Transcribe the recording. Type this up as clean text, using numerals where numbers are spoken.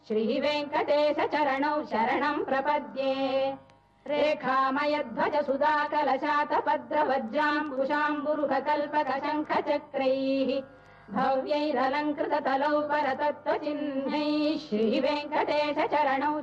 श्रीवेङ्कटेश चरणौ शरणम् प्रपद्ये रेखामयध्वज सुधाकलशातपद्रवज्राङ्कुशाम्बुरुहकल्पकशङ्खचक्रैः भव्यैरलङ्कृततलौ परतत्त्वचिह्नैः श्रीवेङ्कटेश चरणौ